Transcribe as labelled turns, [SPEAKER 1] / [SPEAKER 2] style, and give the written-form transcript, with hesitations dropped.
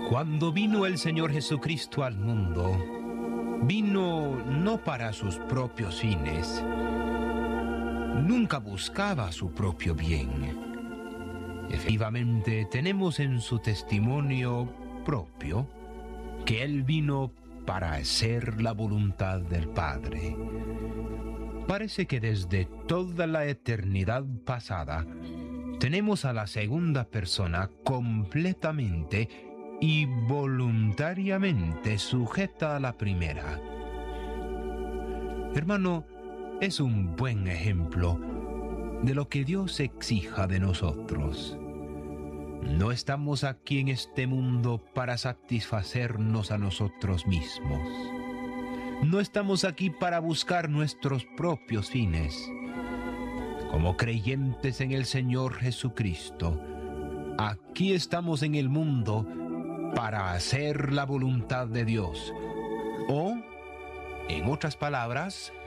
[SPEAKER 1] Cuando vino el Señor Jesucristo al mundo, vino no para sus propios fines. Nunca buscaba su propio bien. Efectivamente, tenemos en su testimonio propio que Él vino para hacer la voluntad del Padre. Parece que desde toda la eternidad pasada tenemos a la segunda persona completamente y voluntariamente sujeta a la primera. Hermano, es un buen ejemplo de lo que Dios exija de nosotros. No estamos aquí en este mundo para satisfacernos a nosotros mismos. No estamos aquí para buscar nuestros propios fines. Como creyentes en el Señor Jesucristo, aquí estamos en el mundo para hacer la voluntad de Dios. O, en otras palabras,